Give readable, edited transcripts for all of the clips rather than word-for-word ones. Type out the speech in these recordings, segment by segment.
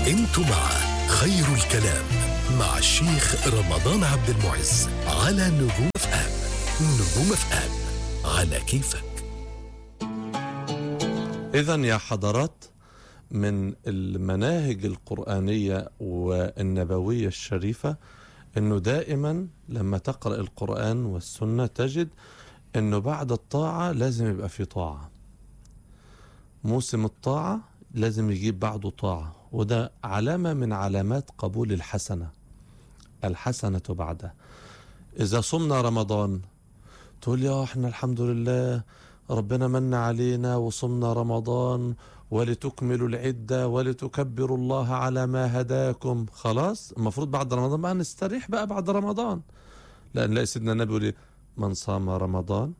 انتم مع خير الكلام مع الشيخ رمضان عبد المعز على نجوم اف ام. نجوم اف ام على كيفك. إذن يا حضرات، من المناهج القرآنية والنبوية الشريفة أنه دائما لما تقرأ القرآن والسنة تجد أنه بعد الطاعة لازم يبقى في طاعة. موسم الطاعة لازم يجيب بعده طاعة، وده علامة من علامات قبول الحسنة بعدها. إذا صمنا رمضان تقول يا احنا الحمد لله ربنا من علينا وصمنا رمضان ولتكملوا العدة ولتكبروا الله على ما هداكم. خلاص المفروض بعد رمضان بقى نستريح بقى بعد رمضان، لأن لا سيدنا النبي يقول من صام رمضان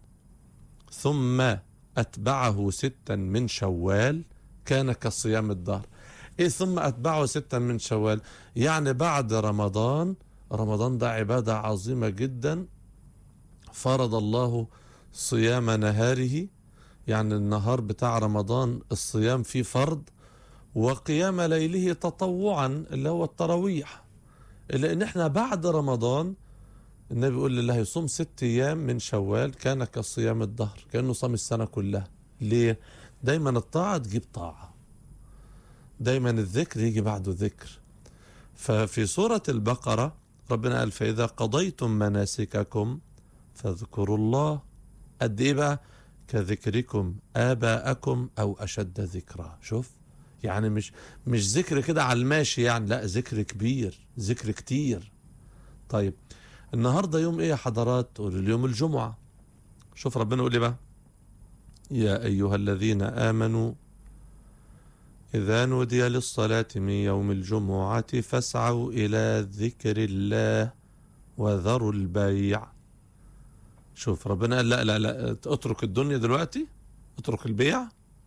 ثم أتبعه 6 من شوال كان كصيام الدهر. إيه ثم أتبعه 6 من شوال؟ يعني بعد رمضان ده عبادة عظيمة جدا، فرض الله صيام نهاره، يعني النهار بتاع رمضان الصيام فيه فرض، وقيام ليله تطوعا اللي هو التراويح. لأن احنا بعد رمضان النبي يقول لله يصوم 6 أيام من شوال كان كصيام الدهر، كأنه صام السنة كلها. ليه؟ دايما الطاعة تجيب طاعة، دايما الذكر يجي بعده ذكر. ففي سورة البقرة ربنا قال فإذا قضيتم مناسككم فاذكروا الله. قد ايه بقى؟ كذكركم آباءكم أو أشد ذكرا. شوف، يعني مش ذكر كده على الماشي، يعني لا، ذكر كبير، ذكر كتير. طيب النهاردة يوم ايه يا حضرات؟ تقول اليوم الجمعة. شوف ربنا يقول ايه بقى؟ يا أيها الذين آمنوا إذا نودي للصلاة من يوم الجمعة فاسعوا إلى ذكر الله وذروا البيع. شوف ربنا قال لا لا لا، اترك الدنيا دلوقتي، اترك البيع،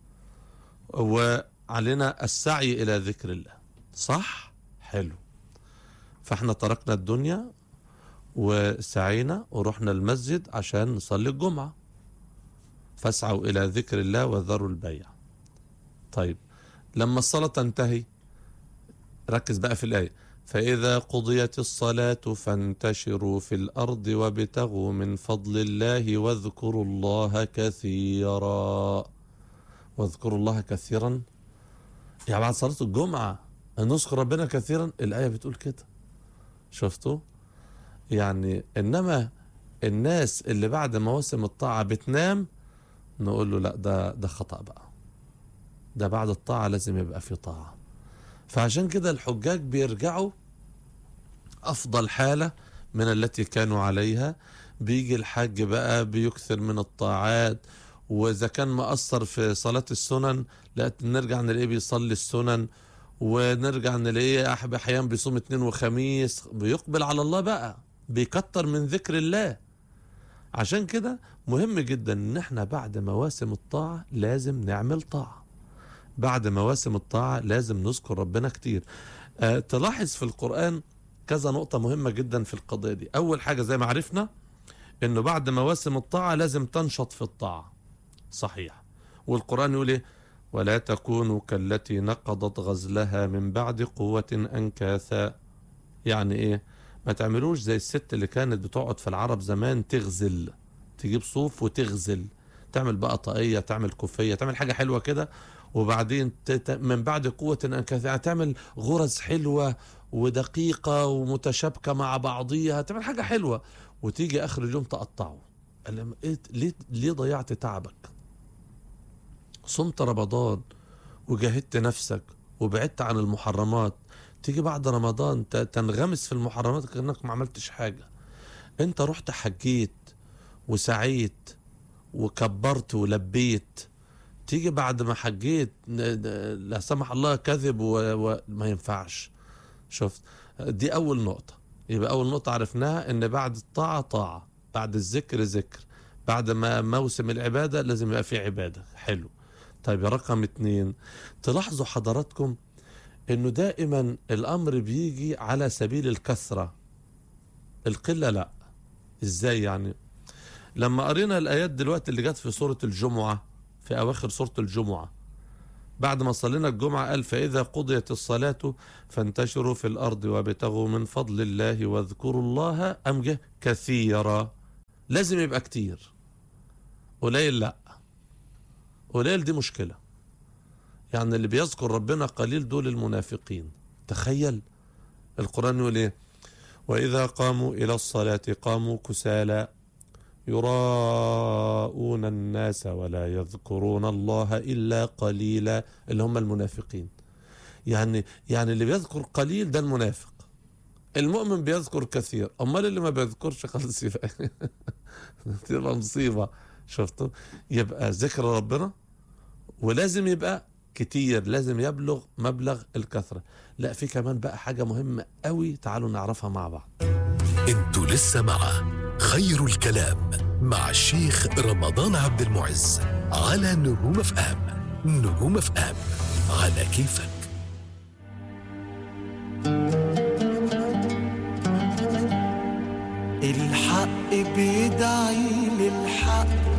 وعلينا السعي إلى ذكر الله. صح؟ حلو. فاحنا تركنا الدنيا وسعينا ورحنا المسجد عشان نصلي الجمعة. فاسعوا إلى ذكر الله وذروا البيع. طيب لما الصلاة تنتهي ركز بقى في الآية، فإذا قضيت الصلاة فانتشروا في الأرض وابتغوا من فضل الله واذكروا الله كثيرا. واذكروا الله كثيرا، يعني بعد صلاة الجمعة نذكر ربنا كثيرا. الآية بتقول كده، شفتوا؟ يعني إنما الناس اللي بعد مواسم الطاعة بتنام نقول له لا، ده خطأ بقى، ده بعد الطاعة لازم يبقى في طاعة. فعشان كده الحجاج بيرجعوا أفضل حالة من التي كانوا عليها. بيجي الحج بقى بيكثر من الطاعات، وإذا كان مقصر في صلاة السنن لا نرجع نلاقيه بيصلي السنن، ونرجع نلاقيه أحيانا بيصوم 2 وخميس، بيقبل على الله بقى، بيكتر من ذكر الله. عشان كده مهم جدا ان احنا بعد مواسم الطاعة لازم نعمل طاعة، بعد مواسم الطاعة لازم نذكر ربنا كتير. تلاحظ في القرآن كذا نقطة مهمة جدا في القضية دي. أول حاجة زي ما عرفنا إنه بعد مواسم الطاعة لازم تنشط في الطاعة. صحيح. والقرآن يقول إيه؟ ولا تكونوا كالتي نقضت غزلها من بعد قوة أنكاثا. يعني إيه؟ ما تعملوش زي الست اللي كانت بتقعد في العرب زمان تغزل، تجيب صوف وتغزل، تعمل بقى طاقية، تعمل كوفية، تعمل حاجة حلوة كده، وبعدين من بعد قوة أنكاثا تعمل غرز حلوة ودقيقة ومتشابكة مع بعضيها، تعمل حاجة حلوة، وتيجي آخر اليوم تقطعه. ليه ضيعت تعبك؟ صمت رمضان وجاهدت نفسك وبعدت عن المحرمات، تيجي بعد رمضان تنغمس في المحرمات كأنك ما عملتش حاجة. انت رحت حجيت وسعيت وكبرت ولبيت، تيجي بعد ما حجيت لا سمح الله كذب وما ينفعش. شفت؟ دي أول نقطة. يبقى أول نقطة عرفناها إن بعد الطاعة طاعة، بعد الذكر ذكر، بعد ما موسم العبادة لازم يبقى في عبادة. حلو. طيب رقم 2، تلاحظوا حضراتكم إنه دائما الأمر بيجي على سبيل الكثرة، القلة لا. إزاي يعني؟ لما قرينا الآيات دلوقتي اللي جت في سورة الجمعة، في أواخر سورة الجمعة، بعد ما صلينا الجمعة قال فإذا قضيت الصلاة فانتشروا في الأرض وابتغوا من فضل الله واذكروا الله أمجه كثيرا. لازم يبقى كتير، قليل لا. قليل دي مشكلة. يعني اللي بيذكر ربنا قليل دول المنافقين. تخيل القرآن يقول ايه؟ وإذا قاموا إلى الصلاة قاموا كسالى يراءون الناس ولا يذكرون الله إلا قليلا، اللي هم المنافقين. يعني اللي بيذكر قليل ده المنافق. المؤمن بيذكر كثير، أمال اللي ما بيذكرش خالص يبقى تبقى مصيبة. شفتوا؟ يبقى ذكر ربنا ولازم يبقى كتير، لازم يبلغ مبلغ الكثرة. لا، في كمان بقى حاجة مهمة قوي، تعالوا نعرفها مع بعض. انتوا لسه مع خير الكلام مع الشيخ رمضان عبد المعز على نجوم اف ام. نجوم اف ام على كيفك. الحق بيدعي للحق